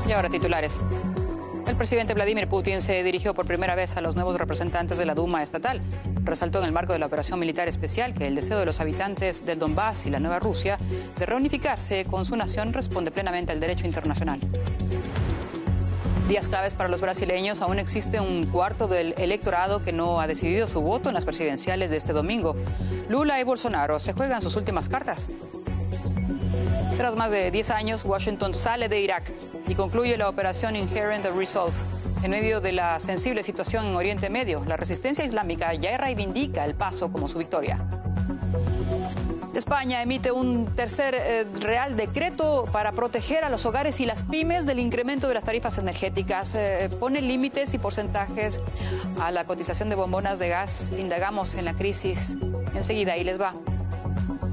Y ahora titulares. El presidente Vladimir Putin se dirigió por primera vez a los nuevos representantes de la Duma estatal. Resaltó en el marco de la operación militar especial que el deseo de los habitantes del Donbass y la Nueva Rusia de reunificarse con su nación responde plenamente al derecho internacional. Días claves para los brasileños. Aún existe un cuarto del electorado que no ha decidido su voto en las presidenciales de este domingo. Lula y Bolsonaro se juegan sus últimas cartas. Tras más de 10 años, Washington sale de Irak y concluye la operación Inherent Resolve. En medio de la sensible situación en Oriente Medio, la resistencia islámica ya reivindica el paso como su victoria. España emite un tercer Real Decreto para proteger a los hogares y las pymes del incremento de las tarifas energéticas. Pone límites y porcentajes a la cotización de bombonas de gas. Indagamos en la crisis. Enseguida, ahí les va.